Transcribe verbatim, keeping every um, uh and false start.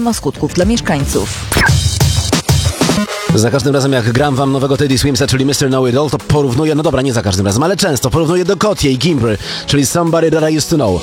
mimo skutków dla mieszkańców. Za każdym razem jak gram wam nowego Teddy Swimsa, czyli mister Know It All, to porównuję, no dobra, nie za każdym razem, ale często porównuję do Kotie i Gimbry, czyli Somebody That I Used To Know.